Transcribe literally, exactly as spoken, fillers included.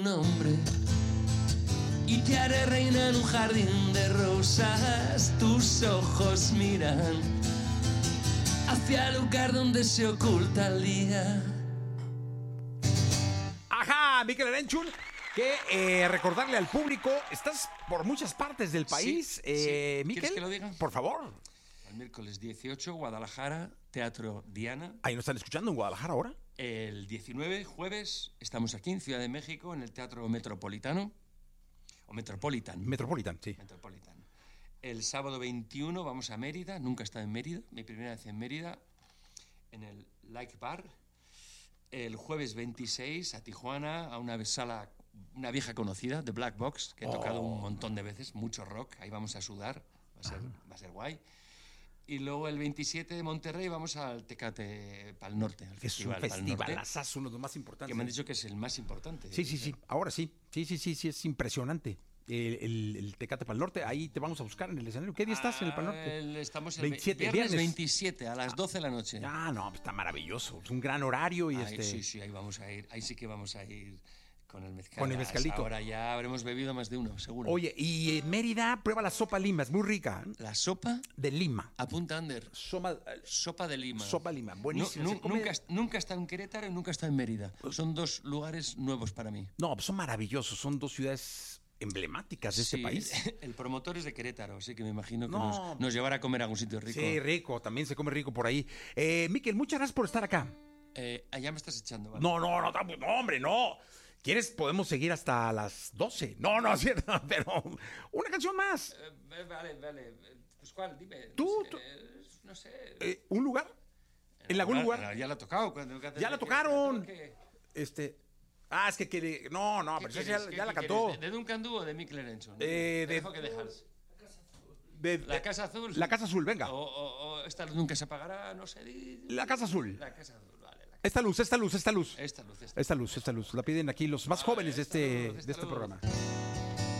nombre y te haré reina en un jardín de rosas. Tus ojos miran hacia el lugar donde se oculta el día. Ajá, Mikel Erenchun, que eh, recordarle al público, estás por muchas partes del país. Sí, eh, sí. Mikel, ¿Quieres que lo diga? por favor. El miércoles dieciocho, Guadalajara, Teatro Diana. Ahí nos están escuchando en Guadalajara ahora. El diecinueve, jueves, estamos aquí en Ciudad de México, en el Teatro Metropolitano. O Metropolitan. Metropolitan, sí. Metropolitan. El sábado veintiuno vamos a Mérida. Nunca he estado en Mérida. Mi primera vez en Mérida, en el Like Bar. El jueves veintiséis a Tijuana, a una sala, una vieja conocida, The Black Box, que he tocado Oh. un montón de veces, mucho rock. Ahí vamos a sudar. Va a ser, va a ser guay. Y luego el veintisiete de Monterrey vamos al Tecate Pal Norte, al Que es un festival Pal Norte, festivalazazo, uno de los más importantes. que me han dicho que es el más importante. Sí, sí, sí. Ahora sí. Sí, sí, sí, sí, es impresionante. El, el, el Tecate Pal Norte, ahí te vamos a buscar en el escenario. ¿Qué día estás en el Pal Norte? Ah, el- estamos el veintisiete, viernes, viernes. veintisiete a las doce de la noche. Ah, no, pues está maravilloso. Es un gran horario y Ahí, este. Sí, sí, ahí vamos a ir. Ahí sí que vamos a ir con el mezcal. Con el mezcalito. Ahora ya habremos bebido más de uno, seguro. Oye, y en Mérida, prueba la sopa Lima, es muy rica. ¿eh? La sopa, De Lima. apunta Ander. Soma, Sopa de Lima. sopa Lima, buenísima. No, se nu- come- nunca, nunca he estado en Querétaro y nunca he estado en Mérida. Son dos lugares nuevos para mí. No, pues son maravillosos, son dos ciudades emblemáticas de este Sí, país. El promotor es de Querétaro, así que me imagino que No. nos, nos llevará a comer a algún sitio rico. Sí, rico, también se come rico por ahí. Eh, Mikel, muchas gracias por estar acá. Eh, allá me estás echando, ¿vale? No, no, no, no, no, hombre, no. ¿Quieres? Podemos seguir hasta las doce. No, no, es cierto, pero una canción más. Eh, vale, vale. Pues ¿cuál? Dime. Tú, no tú. sé, eh, no sé. Eh, ¿Un lugar? ¿En algún Ya- lugar? Ya la ha tocado. Cuando, cuando- Ya la que- tocaron. que- Este. Ah, es que quiere. No, no, ¿qué pero esa quieres? ya, ¿Qué- ya la qué cantó. quieres? ¿De de Duncan Du o de Mikel Erenchun? Eh, Te de- dejo que dejas. De- La de- Casa Azul. La Casa Azul, venga. O, o- o esta luz nunca se apagará, no sé. di- La Casa Azul. La Casa Azul, vale. la- Esta luz, esta luz, esta luz. Esta luz, esta Esta luz, esta luz. La piden aquí los más jóvenes de esta este, luz, esta de este luz. programa.